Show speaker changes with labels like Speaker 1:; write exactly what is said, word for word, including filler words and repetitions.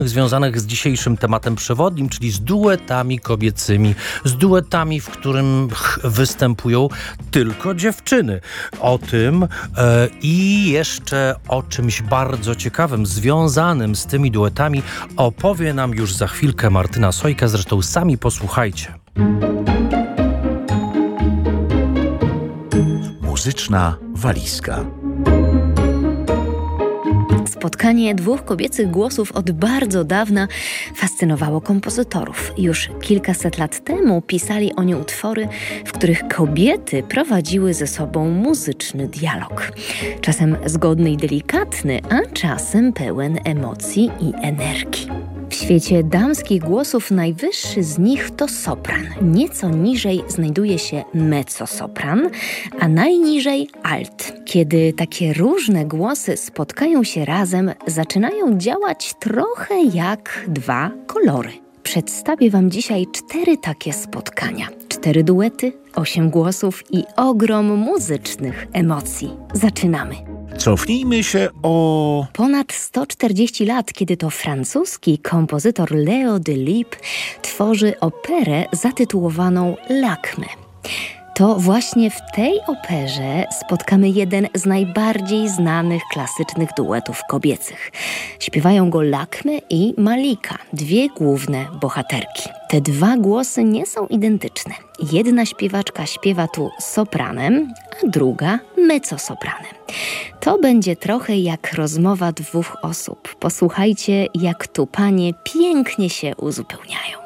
Speaker 1: związanych z dzisiejszym tematem przewodnim, czyli z duetami kobiecymi, z duetami, w którym występują tylko dziewczyny. O tym e, i jeszcze o czymś bardzo ciekawym związanym z tymi duetami opowie nam już za chwilkę Martyna Sojka, zresztą sami posłuchajcie.
Speaker 2: Muzyczna walizka.
Speaker 3: Spotkanie dwóch kobiecych głosów od bardzo dawna fascynowało kompozytorów. Już kilkaset lat temu pisali oni utwory, w których kobiety prowadziły ze sobą muzyczny dialog. Czasem zgodny i delikatny, a czasem pełen emocji i energii. W świecie damskich głosów najwyższy z nich to sopran. Nieco niżej znajduje się mezzosopran, a najniżej alt. Kiedy takie różne głosy spotkają się razem, zaczynają działać trochę jak dwa kolory. Przedstawię Wam dzisiaj cztery takie spotkania. Cztery duety, osiem głosów i ogrom muzycznych emocji. Zaczynamy.
Speaker 2: Cofnijmy się o...
Speaker 3: Ponad sto czterdzieści lat, kiedy to francuski kompozytor Leo Delibes tworzy operę zatytułowaną Lakmę. To właśnie w tej operze spotkamy jeden z najbardziej znanych klasycznych duetów kobiecych. Śpiewają go Lakmę i Malika, dwie główne bohaterki. Te dwa głosy nie są identyczne. Jedna śpiewaczka śpiewa tu sopranem, a druga mezzosopranem. To będzie trochę jak rozmowa dwóch osób. Posłuchajcie, jak tu panie pięknie się uzupełniają.